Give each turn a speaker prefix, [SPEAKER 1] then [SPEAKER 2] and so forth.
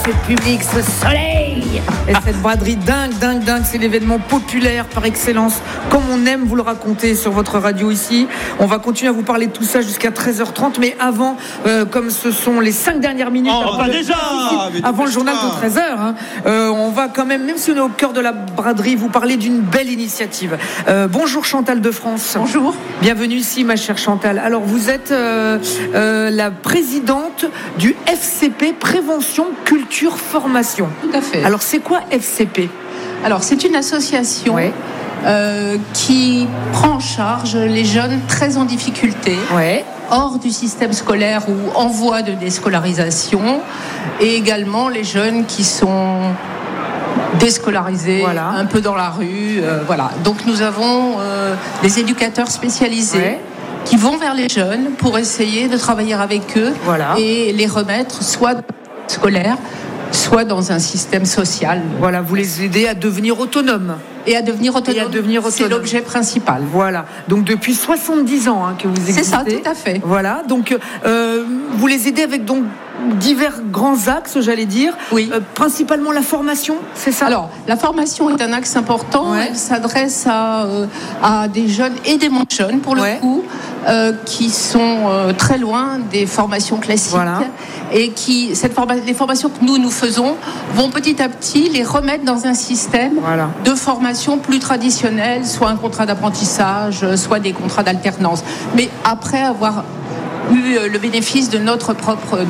[SPEAKER 1] Ce public, ce soleil et cette braderie dingue, c'est l'événement populaire par excellence, comme on aime vous le raconter sur votre radio ici. On va continuer à vous parler de tout ça jusqu'à 13h30, mais avant, comme ce sont les 5 dernières minutes avant le journal de 13h, on va quand même si on est au cœur de la braderie, vous parler d'une belle initiative. Bonjour Chantal de France.
[SPEAKER 2] Bonjour.
[SPEAKER 1] Bienvenue ici ma chère Chantal. Alors vous êtes la présidente du FCP Prévention Culture Formation.
[SPEAKER 2] Tout à fait.
[SPEAKER 1] Alors c'est quoi FCP ?
[SPEAKER 2] Alors c'est une association qui prend en charge les jeunes très en difficulté, hors du système scolaire ou en voie de déscolarisation, et également les jeunes qui sont déscolarisés, un peu dans la rue. Donc nous avons des éducateurs spécialisés qui vont vers les jeunes pour essayer de travailler avec eux et les remettre soit scolaire, soit dans un système social.
[SPEAKER 1] Voilà, vous les aidez à devenir autonomes.
[SPEAKER 2] Et à devenir autonome. C'est l'objet principal.
[SPEAKER 1] Voilà. Donc depuis 70 ans que vous existez.
[SPEAKER 2] C'est ça, tout à fait.
[SPEAKER 1] Voilà. Donc vous les aidez avec donc divers grands axes, j'allais dire.
[SPEAKER 2] Oui.
[SPEAKER 1] Principalement la formation, c'est ça ?
[SPEAKER 2] Alors, la formation est un axe important. Elle s'adresse à des jeunes et des moins jeunes, pour le coup, qui sont très loin des formations classiques. Et les formations que nous faisons vont petit à petit les remettre dans un système de formation plus traditionnelle, soit un contrat d'apprentissage, soit des contrats d'alternance. Mais après avoir eu le bénéfice de notre propre